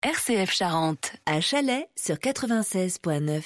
RCF Charente, à Chalais sur 96.9.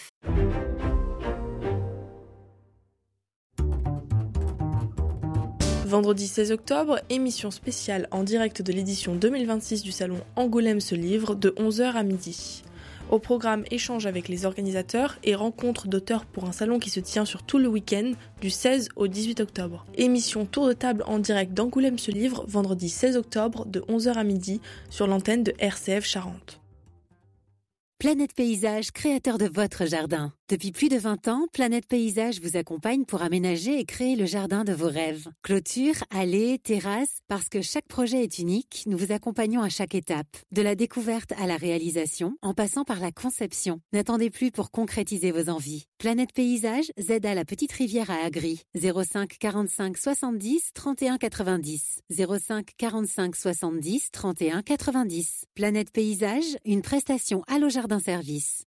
Vendredi 16 octobre, émission spéciale en direct de l'édition 2026 du salon Angoulême se livre de 11h à midi. Au programme, échange avec les organisateurs et rencontre d'auteurs pour un salon qui se tient sur tout le week-end du 16 au 18 octobre. Émission tour de table en direct d'Angoulême se livre vendredi 16 octobre de 11h à midi sur l'antenne de RCF Charente. Planète Paysage, créateur de votre jardin. Depuis plus de 20 ans, Planète Paysage vous accompagne pour aménager et créer le jardin de vos rêves. Clôture, allées, terrasses, parce que chaque projet est unique, nous vous accompagnons à chaque étape. De la découverte à la réalisation, en passant par la conception. N'attendez plus pour concrétiser vos envies. Planète Paysage, ZA la Petite Rivière à Agri. 05 45 70 31 90. 05 45 70 31 90. Planète Paysage, une prestation Allo Jardin Service.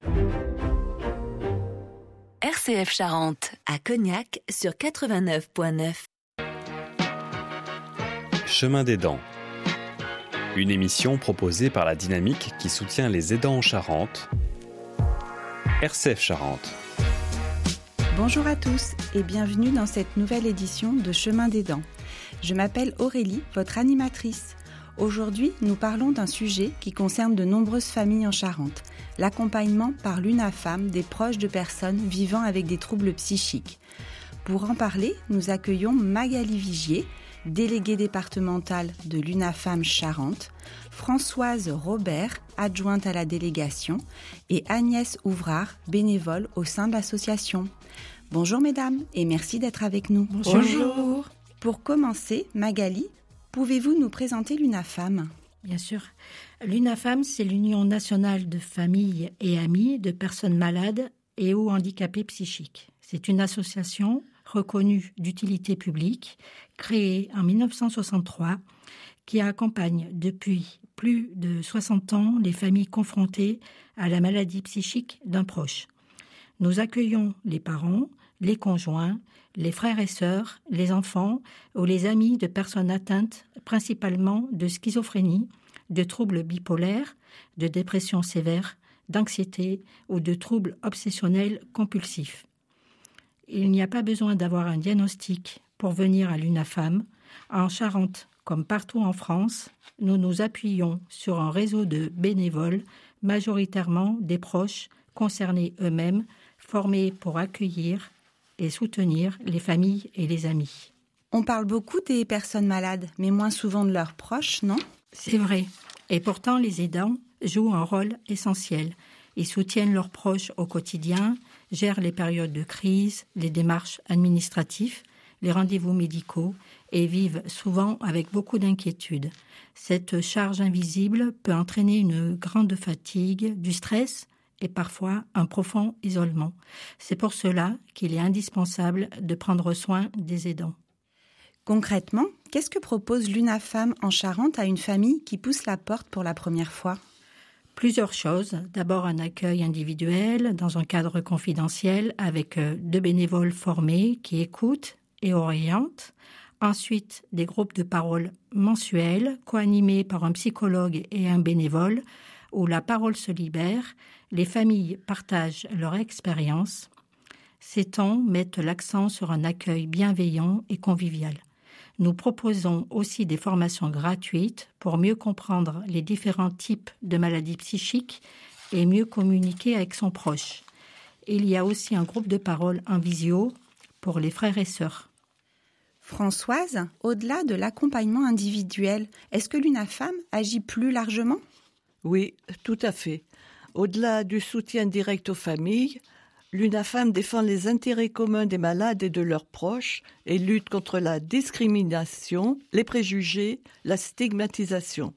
RCF Charente, à Cognac sur 89.9. Chemin des dents. Une émission proposée par la Dynamique qui soutient les aidants en Charente. RCF Charente. Bonjour à tous et bienvenue dans cette nouvelle édition de Chemin des dents. Je m'appelle Aurélie, votre animatrice. Aujourd'hui, nous parlons d'un sujet qui concerne de nombreuses familles en Charente, l'accompagnement par l'UNAFAM des proches de personnes vivant avec des troubles psychiques. Pour en parler, nous accueillons Magali Vigier, déléguée départementale de l'UNAFAM Charente, Françoise Robert, adjointe à la délégation, et Agnès Ouvrard, bénévole au sein de l'association. Bonjour mesdames et merci d'être avec nous. Bonjour. Pour commencer, Magali, pouvez-vous nous présenter l'UNAFAM ? Bien sûr. L'UNAFAM, c'est l'Union nationale de familles et amis de personnes malades et ou handicapées psychiques. C'est une association reconnue d'utilité publique, créée en 1963, qui accompagne depuis plus de 60 ans les familles confrontées à la maladie psychique d'un proche. Nous accueillons les parents, les conjoints, les frères et sœurs, les enfants ou les amis de personnes atteintes principalement de schizophrénie, de troubles bipolaires, de dépression sévère, d'anxiété ou de troubles obsessionnels compulsifs. Il n'y a pas besoin d'avoir un diagnostic pour venir à l'UNAFAM. En Charente, comme partout en France, nous nous appuyons sur un réseau de bénévoles, majoritairement des proches concernés eux-mêmes, formés pour accueillir et soutenir les familles et les amis. On parle beaucoup des personnes malades, mais moins souvent de leurs proches, non ? C'est vrai. Et pourtant, les aidants jouent un rôle essentiel. Ils soutiennent leurs proches au quotidien, gèrent les périodes de crise, les démarches administratives, les rendez-vous médicaux et vivent souvent avec beaucoup d'inquiétude. Cette charge invisible peut entraîner une grande fatigue, du stress et parfois un profond isolement. C'est pour cela qu'il est indispensable de prendre soin des aidants. Concrètement, qu'est-ce que propose l'UNAFAM en Charente à une famille qui pousse la porte pour la première fois ? Plusieurs choses. D'abord, un accueil individuel dans un cadre confidentiel avec 2 bénévoles formés qui écoutent et orientent. Ensuite, des groupes de parole mensuels co-animés par un psychologue et un bénévole où la parole se libère, les familles partagent leur expérience. Ces temps mettent l'accent sur un accueil bienveillant et convivial. Nous proposons aussi des formations gratuites pour mieux comprendre les différents types de maladies psychiques et mieux communiquer avec son proche. Il y a aussi un groupe de parole en visio pour les frères et sœurs. Françoise, au-delà de l'accompagnement individuel, est-ce que l'UNAFAM agit plus largement ? Oui, tout à fait. Au-delà du soutien direct aux familles, l'UNAFAM défend les intérêts communs des malades et de leurs proches et lutte contre la discrimination, les préjugés, la stigmatisation.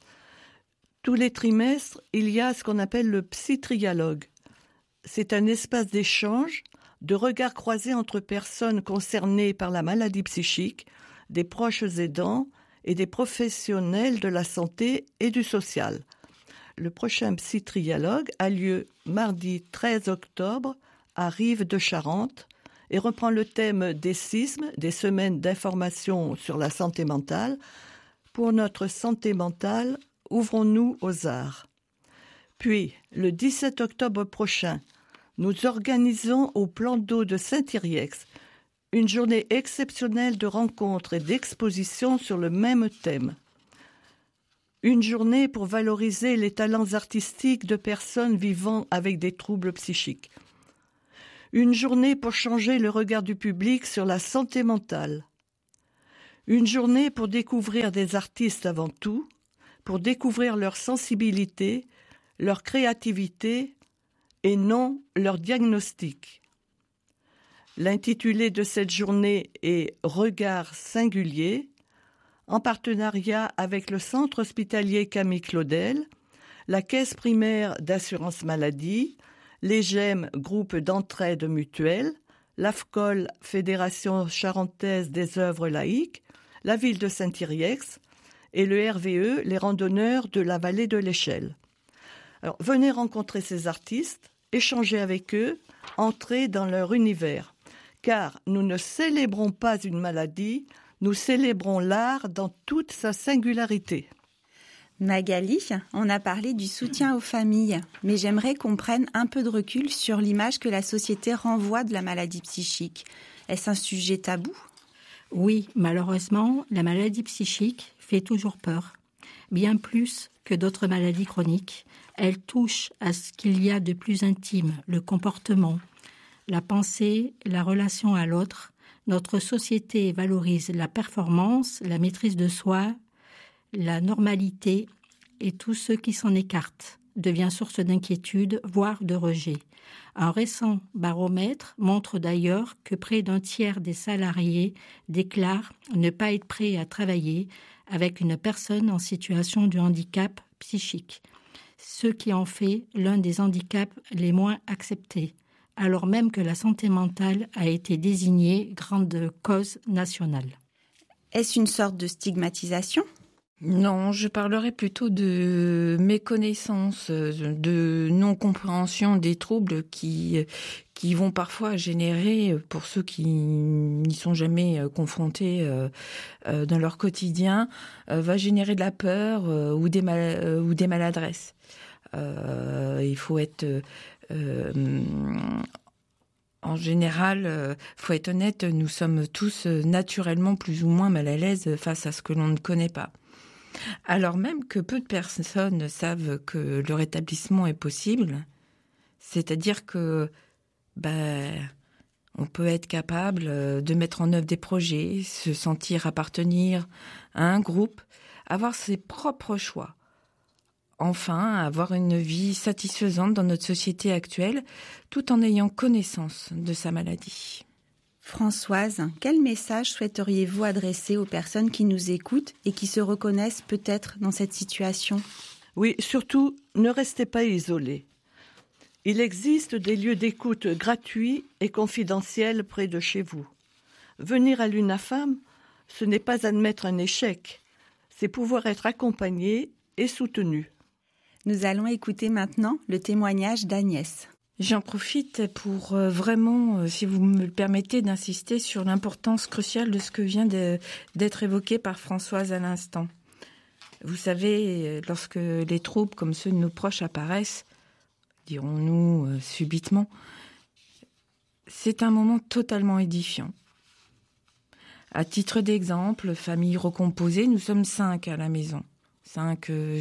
Tous les trimestres, il y a ce qu'on appelle le psytrialogue. C'est un espace d'échange, de regards croisés entre personnes concernées par la maladie psychique, des proches aidants et des professionnels de la santé et du social. Le prochain psytrialogue a lieu mardi 13 octobre à Rives de Charente et reprend le thème des SISM, des semaines d'information sur la santé mentale. Pour notre santé mentale, ouvrons-nous aux arts. Puis, le 17 octobre prochain, nous organisons au plan d'eau de Saint-Yrieix une journée exceptionnelle de rencontres et d'expositions sur le même thème. Une journée pour valoriser les talents artistiques de personnes vivant avec des troubles psychiques. Une journée pour changer le regard du public sur la santé mentale. Une journée pour découvrir des artistes avant tout, pour découvrir leur sensibilité, leur créativité et non leur diagnostic. L'intitulé de cette journée est « Regard singulier », en partenariat avec le Centre hospitalier Camille Claudel, la Caisse primaire d'assurance maladie, les GEM, groupe d'entraide mutuelle, l'AFCOL, Fédération charentaise des œuvres laïques, la ville de Saint-Yrieix et le RVE, les randonneurs de la vallée de l'Échelle. Alors, venez rencontrer ces artistes, échanger avec eux, entrer dans leur univers. Car nous ne célébrons pas une maladie, nous célébrons l'art dans toute sa singularité. Magali, on a parlé du soutien aux familles, mais j'aimerais qu'on prenne un peu de recul sur l'image que la société renvoie de la maladie psychique. Est-ce un sujet tabou ? Oui, malheureusement, la maladie psychique fait toujours peur. Bien plus que d'autres maladies chroniques, elle touche à ce qu'il y a de plus intime, le comportement, la pensée, la relation à l'autre. Notre société valorise la performance, la maîtrise de soi, la normalité, et tout ce qui s'en écarte devient source d'inquiétude, voire de rejet. Un récent baromètre montre d'ailleurs que près d'un tiers des salariés déclarent ne pas être prêts à travailler avec une personne en situation de handicap psychique, ce qui en fait l'un des handicaps les moins acceptés, alors même que la santé mentale a été désignée grande cause nationale. Est-ce une sorte de stigmatisation ? Non, je parlerais plutôt de méconnaissance, de non-compréhension des troubles qui vont parfois générer, pour ceux qui n'y sont jamais confrontés dans leur quotidien, va générer de la peur ou des maladresses. Il faut être... En général, faut être honnête, nous sommes tous naturellement plus ou moins mal à l'aise face à ce que l'on ne connaît pas. Alors même que peu de personnes savent que le rétablissement est possible, c'est-à-dire que on peut être capable de mettre en œuvre des projets, se sentir appartenir à un groupe, avoir ses propres choix. Enfin, avoir une vie satisfaisante dans notre société actuelle, tout en ayant connaissance de sa maladie. Françoise, quel message souhaiteriez-vous adresser aux personnes qui nous écoutent et qui se reconnaissent peut-être dans cette situation ? Oui, surtout, ne restez pas isolés. Il existe des lieux d'écoute gratuits et confidentiels près de chez vous. Venir à l'UNAFAM, ce n'est pas admettre un échec, c'est pouvoir être accompagné et soutenu. Nous allons écouter maintenant le témoignage d'Agnès. J'en profite pour vraiment, si vous me le permettez, d'insister sur l'importance cruciale de ce que vient d'être évoqué par Françoise à l'instant. Vous savez, lorsque les troubles comme ceux de nos proches apparaissent, dirons-nous subitement, c'est un moment totalement édifiant. À titre d'exemple, famille recomposée, nous sommes 5 à la maison. 3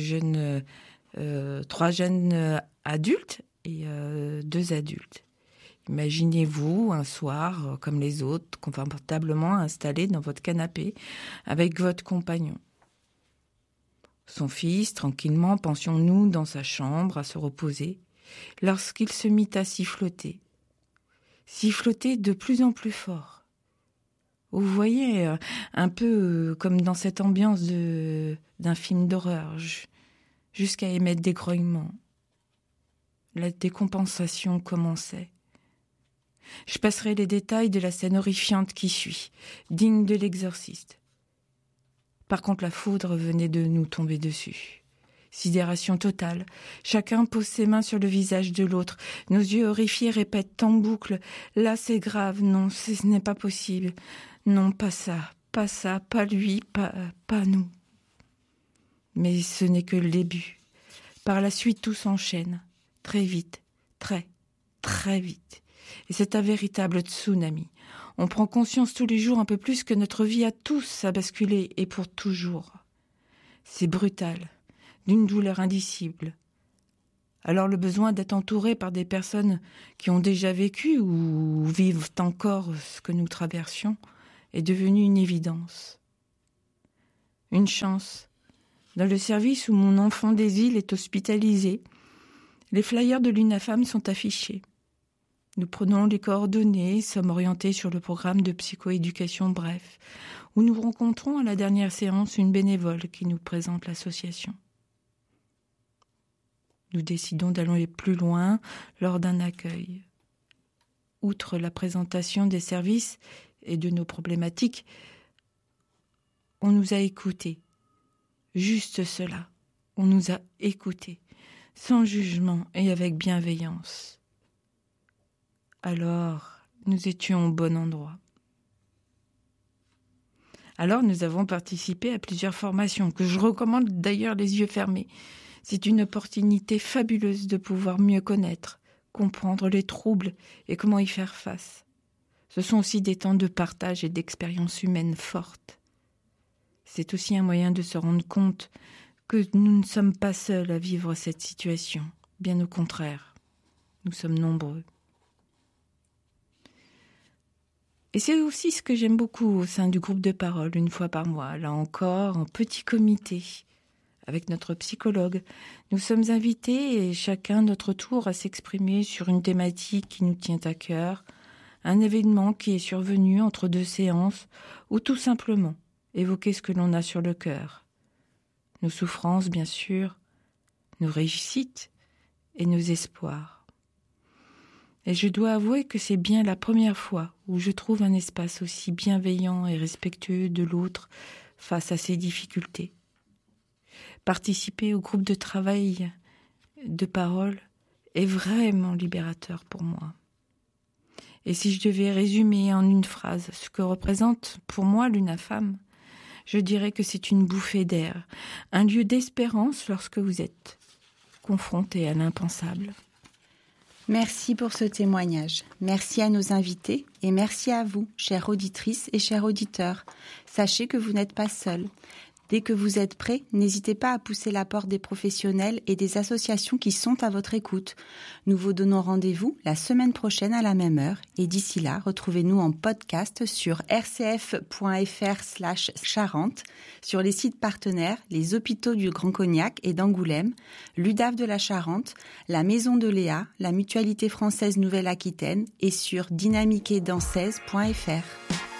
jeunes adultes et 2 adultes. Imaginez-vous un soir, comme les autres, confortablement installé dans votre canapé avec votre compagnon. Son fils, tranquillement, pensions-nous dans sa chambre à se reposer, lorsqu'il se mit à siffloter de plus en plus fort. Vous voyez, un peu comme dans cette ambiance d'un film d'horreur, jusqu'à émettre des grognements. La décompensation commençait. Je passerai les détails de la scène horrifiante qui suit, digne de l'exorciste. Par contre, la foudre venait de nous tomber dessus. Sidération totale. Chacun pose ses mains sur le visage de l'autre. Nos yeux horrifiés répètent en boucle. Là, c'est grave. Non, ce n'est pas possible. Non, pas ça, pas lui, pas nous. Mais ce n'est que le début. Par la suite, tout s'enchaîne, très vite, très, très vite. Et c'est un véritable tsunami. On prend conscience tous les jours un peu plus que notre vie a tous à basculer et pour toujours. C'est brutal, d'une douleur indicible. Alors le besoin d'être entouré par des personnes qui ont déjà vécu ou vivent encore ce que nous traversions est devenu une évidence. Une chance. Dans le service où mon enfant des îles est hospitalisé, les flyers de l'UNAFAM sont affichés. Nous prenons les coordonnées, sommes orientés sur le programme de psychoéducation bref, où nous rencontrons à la dernière séance une bénévole qui nous présente l'association. Nous décidons d'aller plus loin lors d'un accueil. Outre la présentation des services et de nos problématiques, on nous a écoutés. Juste cela, on nous a écoutés, sans jugement et avec bienveillance. Alors, nous étions au bon endroit. Alors, nous avons participé à plusieurs formations, que je recommande d'ailleurs les yeux fermés. C'est une opportunité fabuleuse de pouvoir mieux connaître, comprendre les troubles et comment y faire face. Ce sont aussi des temps de partage et d'expériences humaines fortes. C'est aussi un moyen de se rendre compte que nous ne sommes pas seuls à vivre cette situation. Bien au contraire, nous sommes nombreux. Et c'est aussi ce que j'aime beaucoup au sein du groupe de parole, une fois par mois, là encore, en petit comité, avec notre psychologue. Nous sommes invités, et chacun notre tour, à s'exprimer sur une thématique qui nous tient à cœur, un événement qui est survenu entre deux séances, ou tout simplement évoquer ce que l'on a sur le cœur. Nos souffrances, bien sûr, nos réussites et nos espoirs. Et je dois avouer que c'est bien la première fois où je trouve un espace aussi bienveillant et respectueux de l'autre face à ses difficultés. Participer au groupe de travail de parole est vraiment libérateur pour moi. Et si je devais résumer en une phrase ce que représente pour moi l'UNAFAM, je dirais que c'est une bouffée d'air, un lieu d'espérance lorsque vous êtes confronté à l'impensable. Merci pour ce témoignage. Merci à nos invités et merci à vous, chères auditrices et chers auditeurs. Sachez que vous n'êtes pas seuls. Dès que vous êtes prêts, n'hésitez pas à pousser la porte des professionnels et des associations qui sont à votre écoute. Nous vous donnons rendez-vous la semaine prochaine à la même heure. Et d'ici là, retrouvez-nous en podcast sur rcf.fr/Charente, sur les sites partenaires, les hôpitaux du Grand Cognac et d'Angoulême, l'UDAF de la Charente, la Maison de Léa, la Mutualité française Nouvelle-Aquitaine et sur dynamiqueetdançaise.fr.